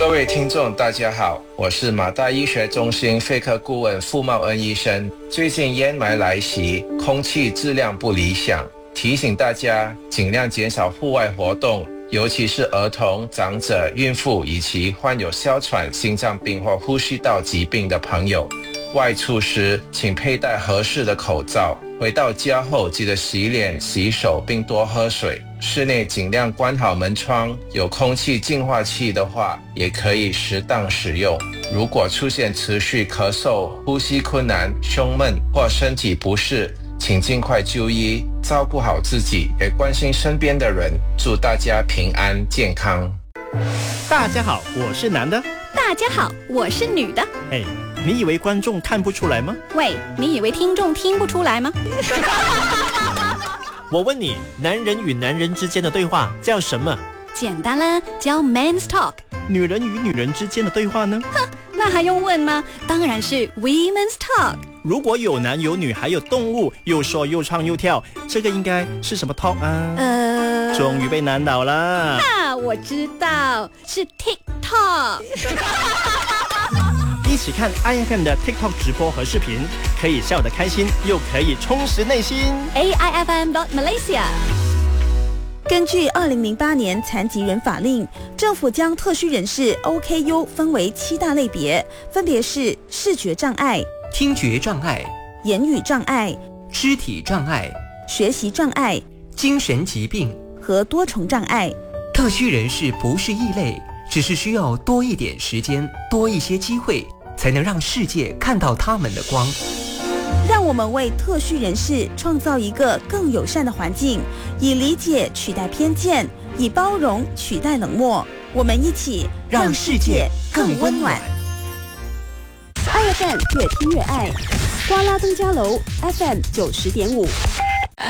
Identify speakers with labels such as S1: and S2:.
S1: 各位听众大家好，我是马大医学中心肺科顾问傅茂恩医生。最近烟霾来袭，空气质量不理想，提醒大家尽量减少户外活动，尤其是儿童、长者、孕妇以及患有哮喘、心脏病或呼吸道疾病的朋友。外出时请佩戴合适的口罩，回到家后记得洗脸、洗手并多喝水。室内尽量关好门窗，有空气净化器的话也可以适当使用。如果出现持续咳嗽、呼吸困难、胸闷或身体不适，请尽快就医，照顾好自己，也关心身边的人。祝大家平安健康。
S2: 大家好，我是男的。
S3: 大家好，我是女的。
S2: 哎，你以为观众看不出来吗？
S3: 喂，你以为听众听不出来吗？
S2: 我问你，男人与男人之间的对话叫什么？
S3: 简单啦，叫 Men's Talk。
S2: 女人与女人之间的对话呢？
S3: 哼，那还用问吗？当然是 Women's Talk。
S2: 如果有男有女还有动物，又说又唱又跳，这个应该是什么 talk 啊？终于被难倒了。
S3: 啊，我知道，是 TikTok。
S2: 一起看 IFM 的 TikTok 直播和视频，可以笑得开心，又可以充实内心。
S3: AIFM.Malaysia。
S4: 根据2008年残疾人法令，政府将特需人士 OKU 分为7大类别，分别是视觉障碍、
S5: 听觉障碍、
S4: 言语障碍、
S5: 肢体障碍、
S4: 学习障碍、
S5: 精神疾病
S4: 和多重障碍。
S5: 特需人士不是异类，只是需要多一点时间，多一些机会，才能让世界看到他们的光。
S4: 让我们为特需人士创造一个更友善的环境，以理解取代偏见，以包容取代冷漠。我们一起让世界更温暖。爱FM越听越爱，瓜拉登嘉楼 FM 90.5。